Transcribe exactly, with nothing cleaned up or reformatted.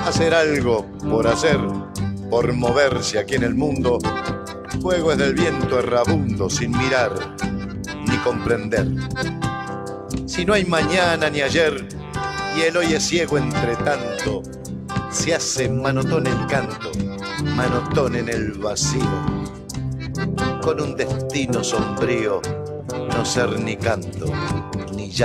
Hacer algo por hacer, por moverse aquí en el mundo, juego es del viento errabundo sin mirar ni comprender. Si no hay mañana ni ayer y el hoy es ciego entre tanto, se hace manotón el canto, manotón en el vacío, con un destino sombrío, no ser ni canto ni llanto.